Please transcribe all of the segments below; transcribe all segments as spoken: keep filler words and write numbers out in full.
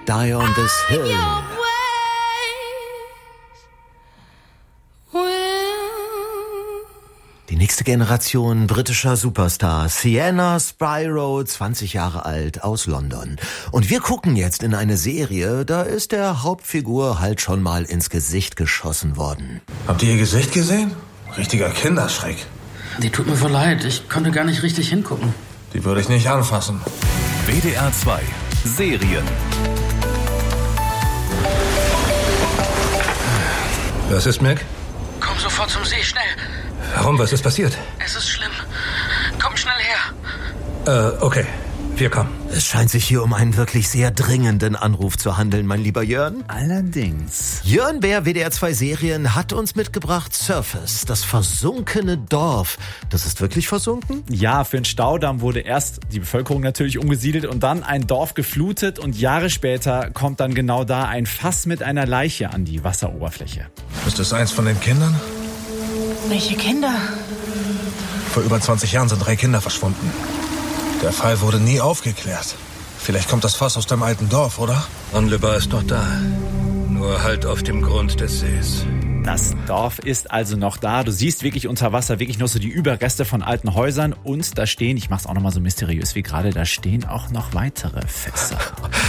Die on This Hill. Die nächste Generation britischer Superstars. Sienna Spyro, zwanzig Jahre alt, aus London. Und wir gucken jetzt in eine Serie, da ist der Hauptfigur halt schon mal ins Gesicht geschossen worden. Habt ihr ihr Gesicht gesehen? Richtiger Kinderschreck. Die tut mir voll leid, ich konnte gar nicht richtig hingucken. Die würde ich nicht anfassen. W D R zwei Serien. Was ist, Mick? Komm sofort zum See, schnell. Warum? Was ist passiert? Es ist schlimm. Komm schnell her. Äh, okay. Wir kommen. Es scheint sich hier um einen wirklich sehr dringenden Anruf zu handeln, mein lieber Jörn. Allerdings. Jörn Bär, W D R zwei Serien, hat uns mitgebracht Surface, das versunkene Dorf. Das ist wirklich versunken? Ja, für den Staudamm wurde erst die Bevölkerung natürlich umgesiedelt und dann ein Dorf geflutet und Jahre später kommt dann genau da ein Fass mit einer Leiche an die Wasseroberfläche. Ist das eins von den Kindern? Welche Kinder? Vor über zwanzig Jahren sind drei Kinder verschwunden. Der Fall wurde nie aufgeklärt. Vielleicht kommt das Fass aus dem alten Dorf, oder? Unleba ist noch da. Nur halt auf dem Grund des Sees. Das Dorf ist also noch da. Du siehst wirklich unter Wasser wirklich nur so die Überreste von alten Häusern. Und da stehen, ich mach's auch nochmal so mysteriös wie gerade, da stehen auch noch weitere Fässer.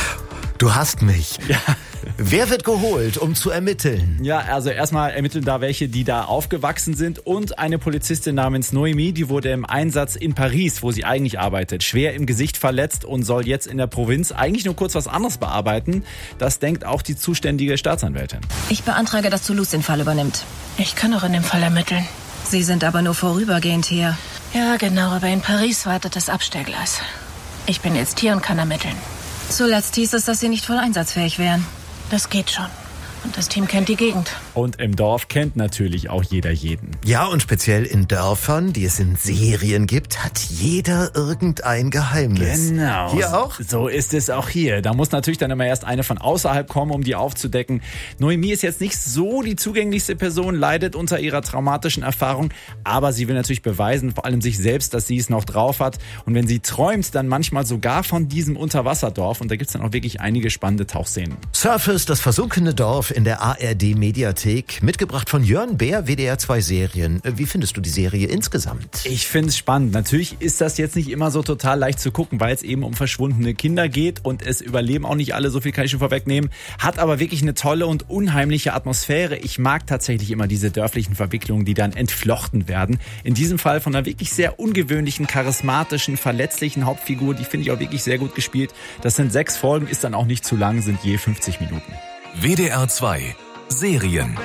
Du hast mich. Ja. Wer wird geholt, um zu ermitteln? Ja, also erstmal ermitteln da welche, die da aufgewachsen sind und eine Polizistin namens Noemi, die wurde im Einsatz in Paris, wo sie eigentlich arbeitet, schwer im Gesicht verletzt und soll jetzt in der Provinz eigentlich nur kurz was anderes bearbeiten. Das denkt auch die zuständige Staatsanwältin. Ich beantrage, dass Toulouse den Fall übernimmt. Ich kann auch in dem Fall ermitteln. Sie sind aber nur vorübergehend hier. Ja, genau, aber in Paris wartet das Abstellgleis. Ich bin jetzt hier und kann ermitteln. Zuletzt hieß es, dass Sie nicht voll einsatzfähig wären. Das geht schon. Und das Team kennt die Gegend. Und im Dorf kennt natürlich auch jeder jeden. Ja, und speziell in Dörfern, die es in Serien gibt, hat jeder irgendein Geheimnis. Genau. Hier auch? So ist es auch hier. Da muss natürlich dann immer erst eine von außerhalb kommen, um die aufzudecken. Noemi ist jetzt nicht so die zugänglichste Person, leidet unter ihrer traumatischen Erfahrung, aber sie will natürlich beweisen, vor allem sich selbst, dass sie es noch drauf hat. Und wenn sie träumt, dann manchmal sogar von diesem Unterwasserdorf. Und da gibt's dann auch wirklich einige spannende Tauchszenen. Surface, das versunkene Dorf in der A R D-Mediathek, mitgebracht von Jörn Bär, W D R zwei Serien. Wie findest du die Serie insgesamt? Ich finde es spannend. Natürlich ist das jetzt nicht immer so total leicht zu gucken, weil es eben um verschwundene Kinder geht und es überleben auch nicht alle, so viel kann ich schon vorwegnehmen. Hat aber wirklich eine tolle und unheimliche Atmosphäre. Ich mag tatsächlich immer diese dörflichen Verwicklungen, die dann entflochten werden. In diesem Fall von einer wirklich sehr ungewöhnlichen, charismatischen, verletzlichen Hauptfigur. Die finde ich auch wirklich sehr gut gespielt. Das sind sechs Folgen, ist dann auch nicht zu lang, sind je fünfzig Minuten. W D R zwei Serien.